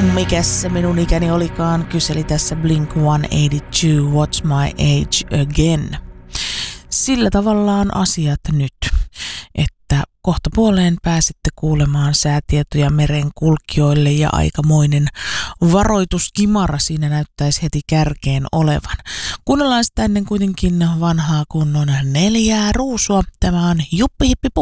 Mikäs se minun ikäni olikaan, kyseli tässä Blink-182, What's My Age Again. Sillä tavallaan asiat nyt, että kohta puoleen pääsette kuulemaan säätietoja merenkulkijoille ja aikamoinen varoituskimara siinä näyttäisi heti kärkeen olevan. Kuunnellaan sitä ennen kuitenkin vanhaa kunnon 4 ruusua. Tämä on Juppi Hippi Pu.